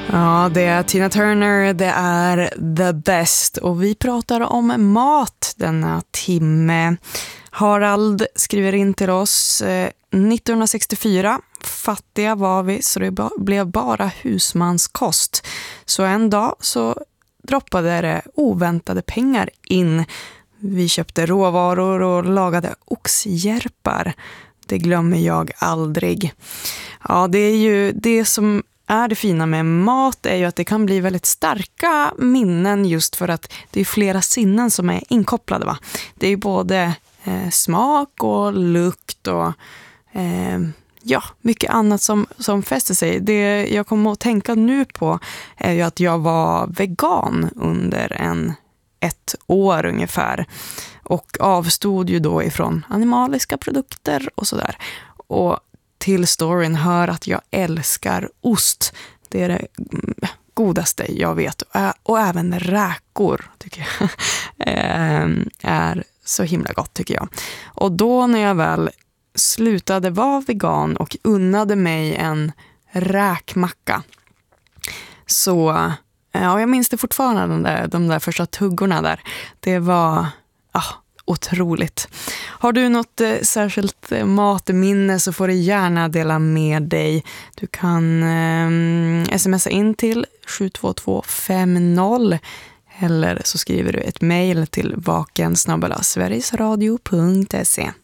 Ja, det är Tina Turner, det är The Best och vi pratar om mat denna timme. Harald skriver in till oss 1964, fattiga var vi så det blev bara husmanskost. Så en dag så droppade det oväntade pengar in. Vi köpte råvaror och lagade oxjärpar. Det glömmer jag aldrig. Ja, det är ju det som är det fina med mat är ju att det kan bli väldigt starka minnen just för att det är flera sinnen som är inkopplade, va? Det är ju både smak och lukt och mycket annat som fäster sig. Det jag kommer att tänka nu på är ju att jag var vegan under ett år ungefär och avstod ju då ifrån animaliska produkter och sådär. Och till storyn hör att jag älskar ost. Det är det godaste jag vet. Och även räkor tycker jag är så himla gott tycker jag. Och då när jag väl slutade vara vegan och unnade mig en räkmacka så jag minns det fortfarande de där första tuggorna där. Det var otroligt. Har du något särskilt matminne så får du gärna dela med dig. Du kan smsa in till 72250 eller så skriver du ett mejl till vaken@sverigesradio.se.